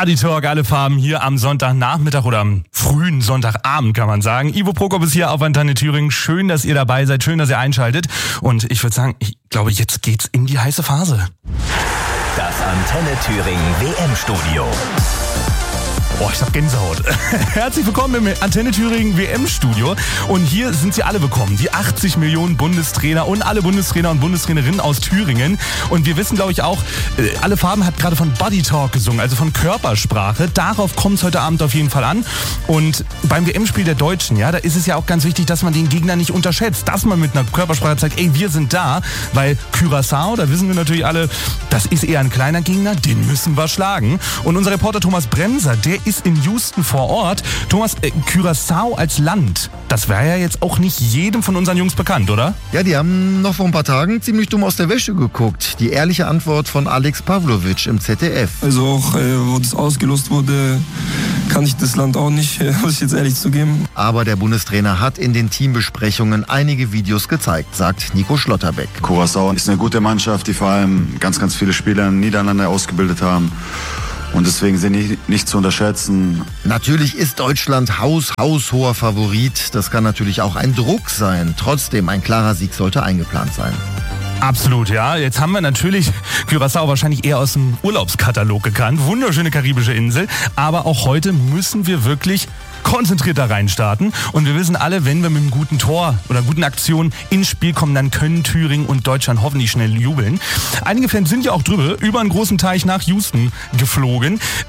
Buddy Talk, alle Farben hier am Sonntagnachmittag oder am frühen Sonntagabend, kann man sagen. Ivo Prokop ist hier auf Antenne Thüringen. Schön, dass ihr dabei seid, schön, dass ihr einschaltet. Und ich würde sagen, ich glaube, jetzt geht's in die heiße Phase. Das Antenne Thüringen WM-Studio. Oh, ich hab Gänsehaut. Herzlich willkommen im Antenne Thüringen WM-Studio. Und hier sind sie alle willkommen. Die 80 Millionen Bundestrainer und alle Bundestrainer und Bundestrainerinnen aus Thüringen. Und wir wissen, glaube ich, auch, alle Farben hat gerade von Buddy Talk gesungen, also von Körpersprache. Darauf kommt es heute Abend auf jeden Fall an. Und beim WM-Spiel der Deutschen, ja, da ist es ja auch ganz wichtig, dass man den Gegner nicht unterschätzt. Dass man mit einer Körpersprache zeigt, ey, wir sind da. Weil Curaçao, da wissen wir natürlich alle, das ist eher ein kleiner Gegner, den müssen wir schlagen. Und unser Reporter Thomas Bremser, der ist in Houston vor Ort. Thomas, Curaçao als Land, das wäre ja jetzt auch nicht jedem von unseren Jungs bekannt, oder? Ja, die haben noch vor ein paar Tagen ziemlich dumm aus der Wäsche geguckt. Die ehrliche Antwort von Alex Pavlovic im ZDF. Also auch, wo das ausgelost wurde, kann ich das Land auch nicht, muss ich jetzt ehrlich zugeben. Aber der Bundestrainer hat in den Teambesprechungen einige Videos gezeigt, sagt Nico Schlotterbeck. Curaçao ist eine gute Mannschaft, die vor allem ganz viele Spieler in den Niederlanden ausgebildet haben. Und deswegen sind die nicht zu unterschätzen. Natürlich ist Deutschland haushoher Favorit. Das kann natürlich auch ein Druck sein. Trotzdem, ein klarer Sieg sollte eingeplant sein. Absolut, ja. Jetzt haben wir natürlich Curaçao wahrscheinlich eher aus dem Urlaubskatalog gekannt. Wunderschöne karibische Insel. Aber auch heute müssen wir wirklich konzentriert da reinstarten. Und wir wissen alle, wenn wir mit einem guten Tor oder guten Aktionen ins Spiel kommen, dann können Thüringen und Deutschland hoffentlich schnell jubeln. Einige Fans sind ja auch drüber, über einen großen Teich nach Houston geflogen.